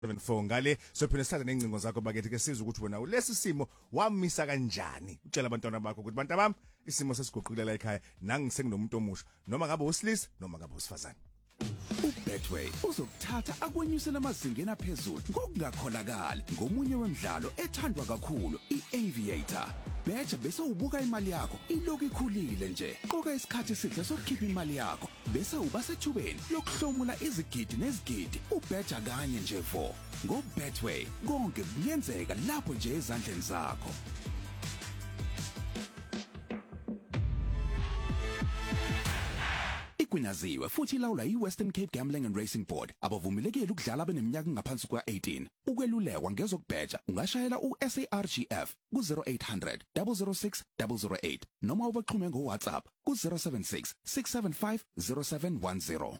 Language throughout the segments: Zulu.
74 ngale sophinde sithathe nengcingo zakho bakethi ke sizwe ukuthi wena ulesi simo wamisa kanjani utshela abantwana bakho ukuthi bantu bami isimo sesiguqukile la ekhaya nangisenginomuntu omusha noma ngabe usilisa noma ngabe usifazane. uBetway uzokuthatha akwenyusela amazingeni aphezulu ngokungakholakali ngomunye wemidlalo ethandwa kakhulu iAviator. Betha bese ubuka imali yakho ilokhu ikhulile nje. Qoka isikhathi esihle sokukhipha imali yakho bese uba sethubeni lokuhlomula izigidi nezigidi ubetha kanye nje vo. NgoBetway konke kuyenzeka lapho nje ezandleni zakho. Igunyaziwe futhi ilawula iWestern Cape Gambling and Racing Board. Abavumelekile ukudlala beneminyaka ngaphansi kwa-18. Ukwelulekwa ngezokubheja ungashayela uSARGF ku-0800 006 008 noma ubaxhume ngoWhatsApp ku-076 675 0710.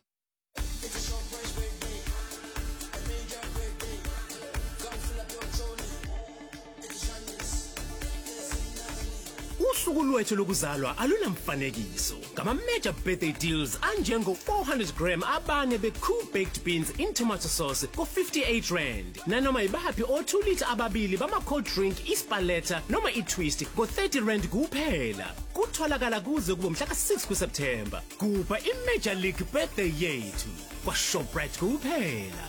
Usuku lwethu lokuzalwa alunamfanekiso. Ngama major birthday deals anjengo 400 gram abane be-Cool Baked Beans in tomato sauce ko 58 rand. Nanoma ibaphi o 2 liter ababili bama cold drink ispaletta noma itwist ko 30 rand kuphela. Kutholakala kuze kubo mhla ka6 kuSeptember. Kuba i-Major League birthday yethu kwa Shoprite kuphela.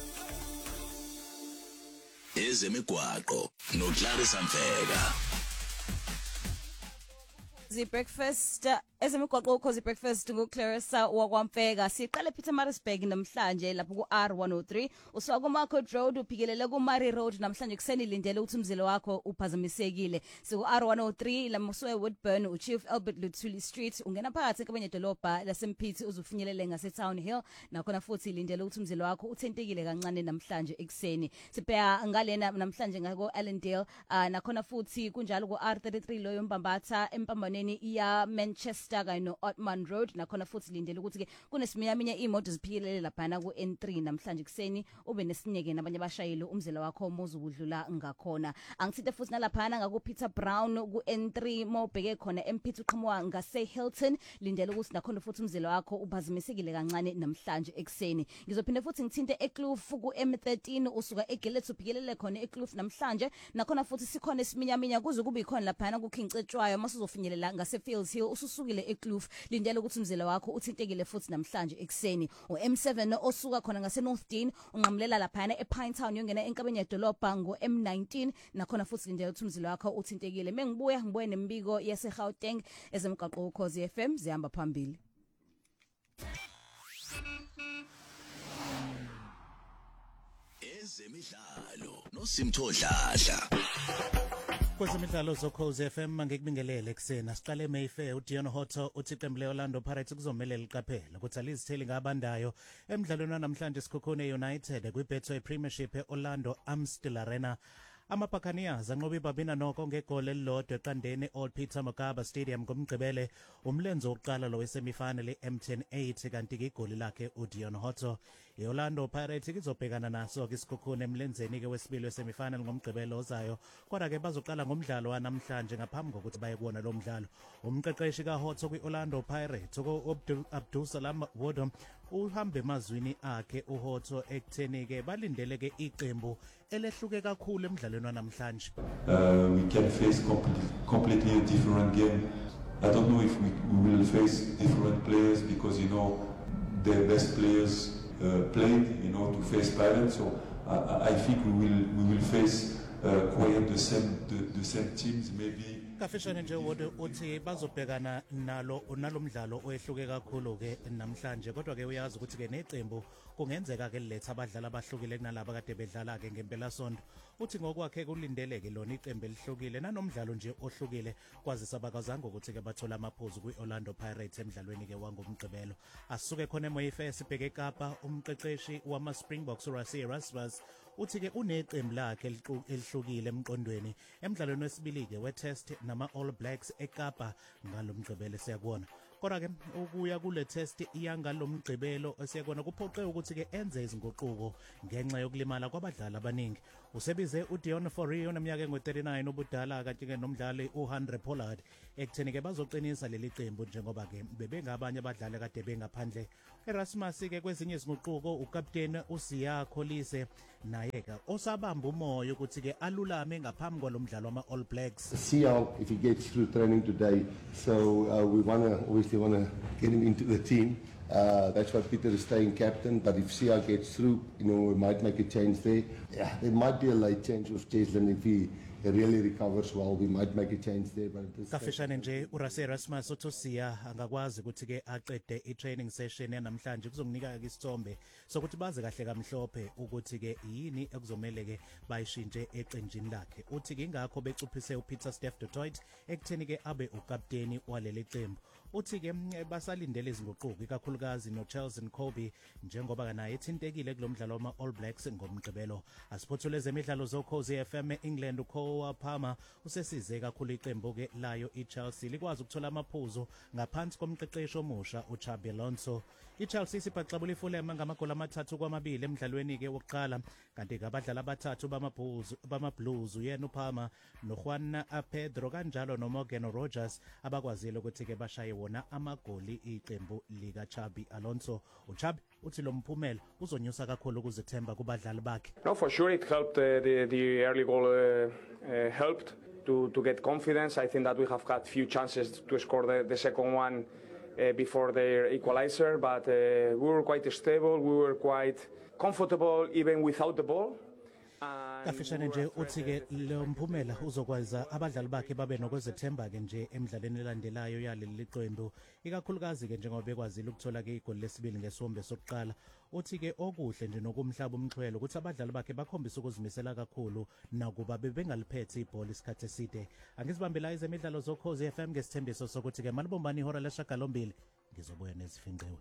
Ezemigwaqo noClarissa Mfeka. Breakfast ezemigwaqo ukhozi breakfast ngoClarissa wakwamfeka siqale Pietermaritzburg namhlanje lapho ku R103 usuka ku Market Road uphikelele ku Murray Road namhlanje kuseni lindele ukuthi umzilo wakho uphazamisekile siku R103 lamuswe Woodburn uChief Albert Luthuli Street ungena phakathi kwenye dolobha laseMphithi uzufinyelele ngase Town Hill nakhona futhi lindele ukuthi umzilo wakho uthentekile kancane namhlanje ekseni sibheka ngalena namhlanje ngako Allendale nakhona futhi kunjalo ku R33 loyo mbambatha empambaneni iya Manchester kanye no Ottoman Road nakhona futhi lindele ukuthi ke kunesiminyaminya imoto ziphikelele laphana ku N3 namhlanje kuseni ube nesinyeke nabanye abashayeli umzila wakho omuzu kudlula ngakhona angithinte futhi nalaphana ngaku Peter Brown ku N3 mobheke khona eMphithi uqhamuka ngase Hilton lindele ukuthi nakhona futhi umzila wakho uphazimisekile kancane namhlanje ekseni ngizophinde futhi ngithinte eKloof ku M13 usuka eGillett uphikelele khona eKloof namhlanje nakhona futhi sikhona esiminyaminya kuze kube ikhona laphana ku Kingcetshwayo masuzofinyelela ngase Fields Hill ususukile eKloof lindele ukuthi umzila wakho uthintekile futhi namhlanje ekseni uM7 osuka khona ngase North Dean unqamulela laphana ePinetown yongena enkabeni yedolobha ngo M19 nakhona futhi lindele ukuthi umzila wakho uthintekile mengibuya ngibuye nembiko yase Gauteng ezemgaqo ukhozi FM zihamba phambili Ezemidlalo noSimthodladla kwezemidlalo zokhozi FM ngikubingelele kusena siqale Mayfair uDion Hoto uthi iqembu leOrlando Pirates kuzomelela iqaphela ukuthi alizitheli ngabandayo emidlalweni namhlanje Sekhukhune United kwiBetway Premiership eOrlando Amstel Arena. Ama-Buccaneers anqobe babina noko ngegoli elilodwa eqandeni Old Peter Mokaba Stadium ngomgqibele umlenzo wokuqala lo wesemifinal eM10 8 kanti ke igoli lakhe uDion Hoto. iOrlando Pirates izobhekana naso ke Sekhukhune emlenzeni ke wesibili wesemifinal ngomgqibelo ozayo kodwa ke bazoqala ngomdlalo wanamhlanje ngaphambi kokuthi baye kuona lo mdlalo. Umqeqeshi kaHoto kwiOrlando Pirates Abdul Salam Wodom uhambe emazwini akhe uHoto ekutheni ke balindele ke iqembu elehluke kakhulu emidlalweni wanamhlanje. We can face completely a different game. I don't know if we will face different players because the best players played to face Pirates. So I think we will face quite the same teams maybe. Kafishane nje uthi bazobhekana nalo mdlalo oyehluke kakhulu ke namhlanje kodwa ke uyazi ukuthi ke neqembu kungenzeka ke liletha abadlali abahlukile kunalabo kade bedlala ke ngempela sonto. Uthi ngokwakhe kulindeleke lona iqembu elihlukile nanomdlalo nje ohlukile kwazisa bakazange ukuthi ke bathola amaphuzu kwiOrlando Pirates emidlalweni ke wangomgqibelo. Asuke khona eMoyfair sibheke eKapa umqeqeshi wama Springboks uRassie Erasmus uthi ke uneqembu lakhe elihlukile emqondweni emidlalweni wesibili ke wetest nama All Blacks eKapa ngalomgqibelo siyakubona. kodwa ke ukuya kule test iyangalomgqibelo esiyekona kuphoqe ukuthi ke enze izinguquko ngenxa yokulimala kwabadlali abaningi. Usebize uDion Fourie oneminyaka engu-39 ubudala kanti ke nomdlali uHenry Pollard ekutheni ke bazoqinisa leli qembu njengoba ke bebengabanye abadlali kade bengaphandle. Erasmus ke kwezinye izinguquko ukapteni uSiya Kolisi naye ke osabamba umoya ukuthi ke alulame ngaphambi kwalomdlalo wama All Blacks. See how if he gets through training today. So we obviously want to get him into the team. That's why Peter is staying captain. But if Sia gets through, we might make a change there. Yeah, there might be a late change with Cheslin if he really recovers well. We might make a change there. But kafishane nje uRase Erasmus uTosia angakwazi ukuthi ke aqede i-training session yanamhlanje kuzokunika ke isithombe sokuthi baze kahle kamhlophe ukuthi ke yini ekuzomela ke bayishintshe eqenjini lakhe. Uthi ke ingakho becuphise uPeter Steph du Toit ekutheni ke abe ukapteni waleli qembu. Uthi ke basalindele izinguquko ikakhulukazi noCharles Kobe njengoba kana ethintekile kulomdlalo wama All Blacks ngomgqibelo. Asiphothule zemidlalo zoKhosi FM England uKoa Palmer usesize kakhulu iqembu ke layo iChelsea likwazi ukuthola amaphuzu ngaphansi komqeqeshi omusha uChabi Alonso. iChelsea sibhaxabula iFulham ngamagoli amathathu kwamabili emidlalweni ke wokuqala kanti ke abadlali abathathu bamaBlues uyena uPalmer noJuan Pedro kanjalo noMorgan Rogers abakwazile ukuthi ke bashaye wona amagoli iqembu lika Chabi Alonso. uChabi uthi lo mphumela uzonyusa kakhulu ukuzethemba kubadlali bakhe. No, for sure it helped. The early goal helped to get confidence. I think that we have had few chances to score the second one before their equalizer, but we were quite stable. We were quite comfortable even without the ball. Kafishane nje uthi ke lo mphumela uzokwaza abadlali bakhe babe nokwezethemba ke nje emidlalweni elandelayo yaleli qembu ikakhulukazi ke njengoba bekwazile ukuthola ke igoli lesibili ngesombe sokuqala. Uthi ke okuhle nje nokumhlaba umxhwele ukuthi abadlali bakhe bakhombisa ukuzimisela kakhulu nakuba bebengaliphethe ibhola isikhathi eside. Angizibambela izemidlalo zoKhosi FM ngesithembiso sokuthi ke malibombani ihora leshagalombili ngizobuya nezifinqiwe.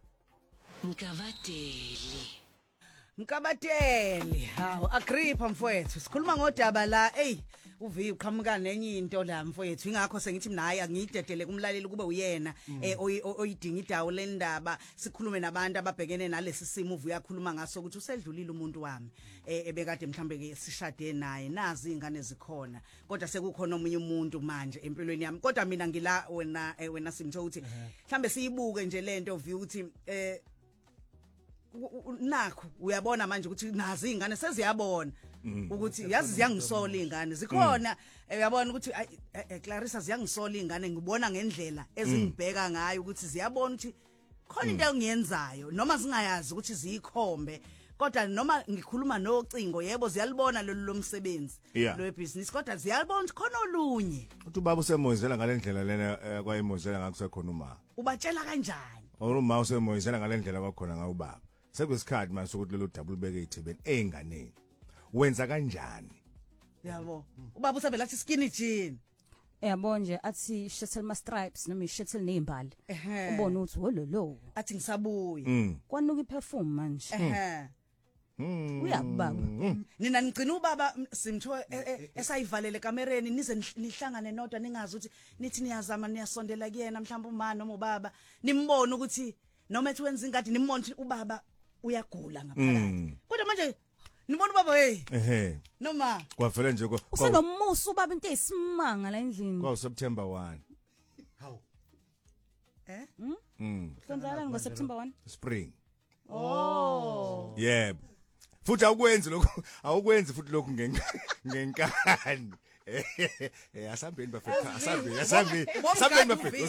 Mkabateli, hawo Agrippa mfowethu sikhuluma ngodaba la uvi uqhamuka nenye into la mfowethu ingakho sengithi mina hayi angidedele kumlaleli kube uyena oyidinga idawo lendaba sikhulume nabantu ababhekene nalesi simo uvi uyakhuluma ngaso ukuthi usedlulile umuntu wami ebekade mhlambe ke sishade naye nazi ingane zikhona kodwa sekukhona omunye umuntu manje empilweni yami kodwa mina ngila wena simtho ukuthi mhlambe siyibuke nje lento uvi ukuthi nakho uyabona manje ukuthi nazi ingane seziyabona ukuthi yazi ziyangisola ingane zikhona uyabona ukuthi Clarissa ziyangisola ingane ngibona ngendlela ezingibheka ngayo ukuthi ziyabona ukuthi khona into engiyenzayo noma zingayazi ukuthi ziyikhombe kodwa noma ngikhuluma nocingo yebo ziyalibona lo msebenzi lo business kodwa ziyalibona ukuthi khona olunye uthi ubaba usemoyizela ngalendlela lena kwayimoyizela ngakusekhona uma ubatshela kanjani uma usemoyizela ngalendlela kwakhona ngawubaba sekuyisikhathi manje ukuthi lelo double beke ithebeni enganeni wenza kanjani yabo ubaba usabela athi skinny jean yabo nje athi shuttle ma stripes noma shuttle nezimbali ubona ukuthi wololo athi ngisabuya kwanuka iperform manje uyababa nina ngicina ubaba simtho esayivalele kamereni nize nihlangane nodwa ningazi ukuthi nithi niyazama niyasondela kuyena mhlawumbe uma noma ubaba nimbone ukuthi noma ethi wenza ingadi nimbone ukuthi ubaba uyagula ngaphakathi kodwa manje nibona ubaba noma kwavela nje usenomusa ubaba into eyisimanga la endlini kwa September 1 hawu Sonzala ngo September 1 spring yebo futhi awukwenzi futhi lokhu ngenkani asambeni bafethu asambeni bafethu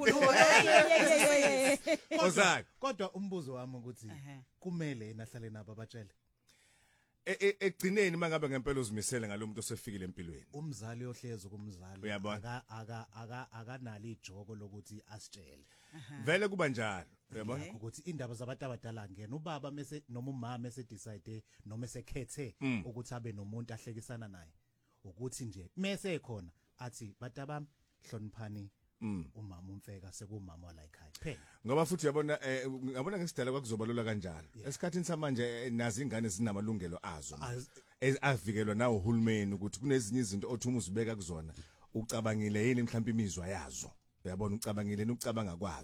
uzani kodwa umbuzo wami ukuthi kumele nahlale nabo abatshele egcineni mangabe ngempela uzimisele ngalomuntu osefikile empilweni umzali ohlezi kumzali akanali ijoko lokuthi asitshele vele kuba njalo uyabona ukuthi indaba zabantu abadala ngena ubaba mase noma umama esedecide noma esekhethe ukuthi abe nomuntu ahlekisana naye ukuthi nje mase ekhona athi batabami hloniphani umama umfeka sekumama wala ekhaya phela ngoba futhi yabona ngesidala kwakuzobalula kanjalo esikhathini samanje nazi ingane zinamalungelo azo avikelwa nawo uhulumeni ukuthi kunezinye izinto othi uma uzibeka kuzona ucabangile yini mhlawumbe imizwa yazo uyabona ucabangile ukucabanga kwazo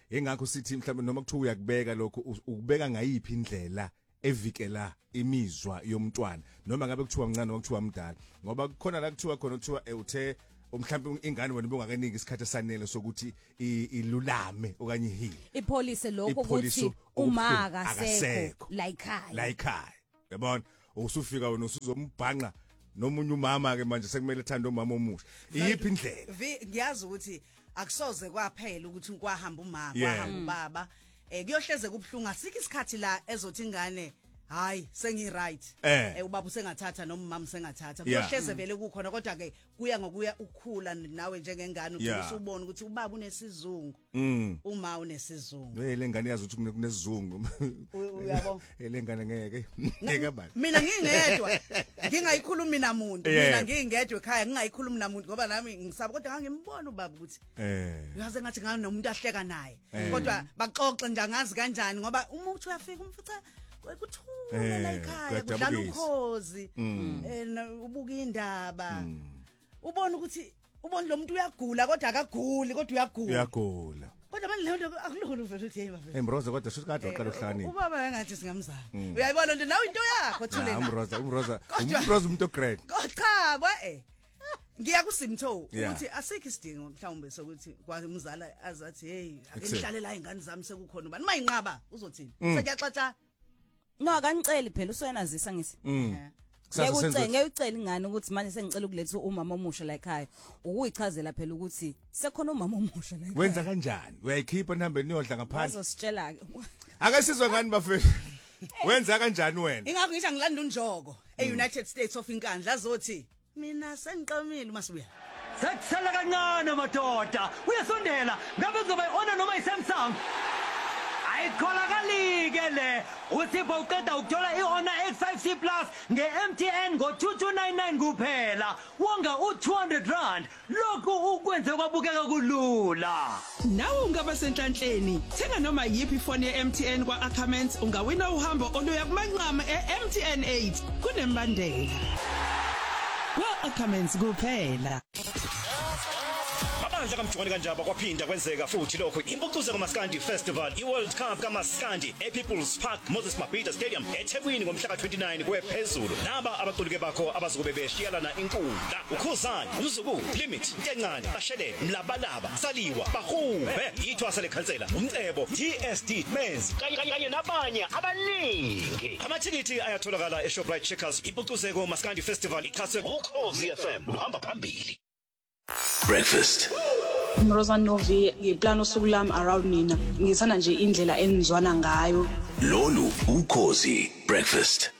engakho sithi mhlawumbe noma kuthiwa uyakubeka lokho ukubeka ngayiphi indlela evikela imizwa yomntwana noma ngabe kuthiwa mncane noma kuthiwa mdala ngoba kukhona la kuthiwa khona kuthiwa uthe mhlawumbe ingane wena bongakaningi isikhathi esanele sokuthi ilulame okanye ihile ipolice lokho ukuthi uma akasekho la ekhaya yabona usufika wena usuzombhanqa nomunye umama ke manje sekumele ethande umama omusha iyiphi indlela ngiyazi ukuthi akusoze kwaphela ukuthi kwahamba umama kwahamba ubaba kuyohleze kubhlungu asikho isikhathi la ezothi ingane hayi sengi right ubaba usengathatha noma umama usengathatha kuyohleze vele kukhona kodwa ke kuya ngokuya ukukhula nawe njengengane uthi usubona ukuthi ubaba unesizungu uma unesizungu lengane yazi ukuthi kunesizungu uyabo lengane ngeke bani mina ngingedwa ngingayikhulumi namuntu mina ngingedwa ekhaya ngingayikhulumi namuntu ngoba nami ngisaba kodwa ngimbona ubaba ukuthi uyaze ngathi ngane nomuntu ahleka naye kodwa baxoxe nje angazi kanjani ngoba uma uthi uyafika umfica kuthula la ekhaya kudlala ukhozi ubuka indaba ubona ukuthi ubona lo muntu uyagula kodwa akaguli kodwa uyagula kodwa manje lento akulungile uvela uthi hey bafethu Mroza kodwa shuthi kade waqala ukuhlanini ubaba engathi singamzala uyayibona nje nawe into yakho thulena Mroza umuntu great cha ngiya kuSimtho ukuthi asikho isidingo mhlawumbe sokuthi kwamzala azathi hey akengihlale la ingane zami sekukhona ubani mayinqaba uzothini sekuyaxaxa no akaniceli phela usoyenazisa ngithi ngeke ingane ukuthi manje sengicela ukuletha umama omusha la ekhaya ukuyichazela phela ukuthi sekhona umama omusha la ekhaya wenza kanjani uyayikhipha nihambeni niyodla ngaphandle bazositshela ke akasizwe ngani bafethu wenza kanjani wena ingakho ngisho ngilanda unjoko eUnited States of Inkandla azothi mina sengiqamile masibuya sekusela kancane madoda uyasondela ngabe kuzoba iona noma iSamsung ayikholakali-ke le uSipho uqeda ukuthola i-Honor X5C Plus nge-MTN ngo-2299 kuphela wonga u200 lokhu ukwenze kwabukeka kulula nawe ungaba senhlanhleni thenga noma yiphi ifoni ye-MTN kwa-Ackermans ungawina uhambo oluya kumanqama e-MTN 8 kunembandela kwa-Ackermans kuphela Amandla kaMjwani kanjaba kwaphinda kwenzeka futhi lokho impucuzo kaMaskandi Festival iWorld Cup kaMaskandi ePeople's Park Moses Mabhida Stadium eThekwini ngomhla ka29 kwephezulu naba abaqulike bakho abazokube beshiyalana inkundla uKhuzani uMzukulu Limit Ntencane Ashele Mlabalaba Saliwa Bahube ithwasa lekhansela umcebo DSD Men's kanye nabanye abaningi amathikithi ayatholakala eShoprite Checkers impucuzeko Maskandi Festival ikhase uKhozi FM uhamba phambili Breakfast. Mrozan Novi ngiplano sukulami around nina ngithanda nje indlela enizwana ngayo Lolu ukhozi breakfast